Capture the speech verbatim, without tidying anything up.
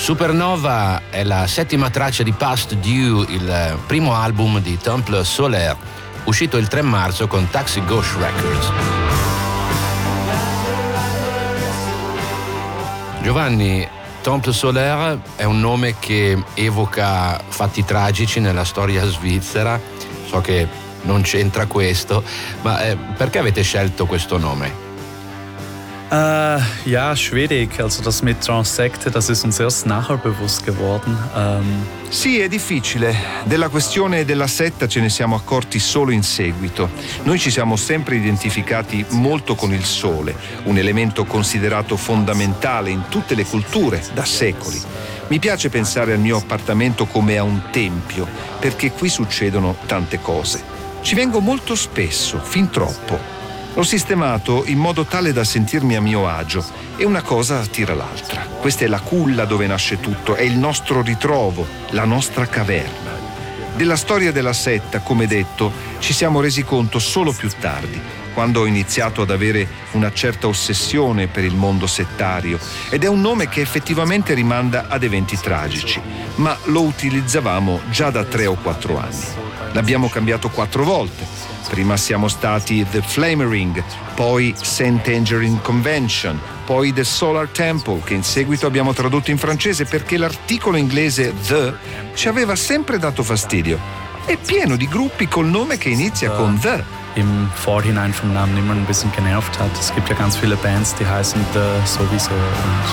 Supernova è la settima traccia di Past Due, il primo album di Temple Solaire, uscito il tre marzo con Taxi Gauche Records. Giovanni, Temple Solaire è un nome che evoca fatti tragici nella storia svizzera. So che non c'entra questo, ma eh, perché avete scelto questo nome? Äh, ja, schwierig. Also das mit Transsekte, das ist uns erst nachher bewusst geworden. Ähm Sì, è difficile. Della questione della setta ce ne siamo accorti solo in seguito. Noi ci siamo sempre identificati molto con il sole, un elemento considerato fondamentale in tutte le culture da secoli. Mi piace pensare al mio appartamento come a un tempio, perché qui succedono tante cose. Ci vengo molto spesso, fin troppo. L'ho sistemato in modo tale da sentirmi a mio agio e una cosa tira l'altra. Questa è la culla dove nasce tutto, è il nostro ritrovo, la nostra caverna. Della storia della setta, come detto, ci siamo resi conto solo più tardi, quando ho iniziato ad avere una certa ossessione per il mondo settario, ed è un nome che effettivamente rimanda ad eventi tragici, ma lo utilizzavamo già da tre o quattro anni. L'abbiamo cambiato quattro volte. Prima siamo stati The Flamering, poi Saint Tangerine Convention, poi The Solar Temple, che in seguito abbiamo tradotto in francese perché l'articolo inglese The ci aveva sempre dato fastidio. È pieno di gruppi col nome che inizia con The. Im Vorhinein vom Namen immer ein bisschen genervt hat. Es gibt ja ganz viele Bands, die heißen The sowieso.